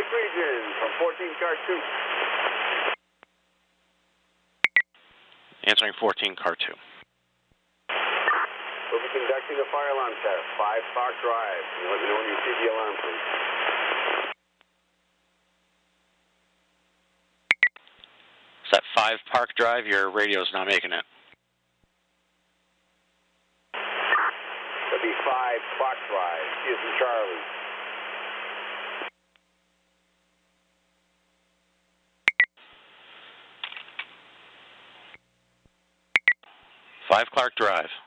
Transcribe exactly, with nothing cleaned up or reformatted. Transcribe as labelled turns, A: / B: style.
A: Pacific region from fourteen car two.
B: Answering fourteen car two.
A: We'll be conducting a fire alarm test. five Park Drive. You let me know when you see the alarm, please.
B: Is that five Park Drive? Your radio's not making it.
A: That'll be five Park Drive. C as in Charlie.
B: five Clark Drive.